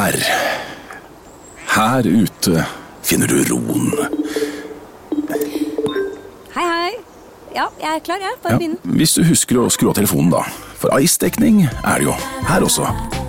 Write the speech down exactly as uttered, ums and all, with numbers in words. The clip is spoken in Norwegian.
Her, her ute finner du roen. Hei, hei. Ja, jeg er klar, jeg. Bare Ja, begynn. hvis du husker å skru av telefonen da, for ice-dekning er det jo her også.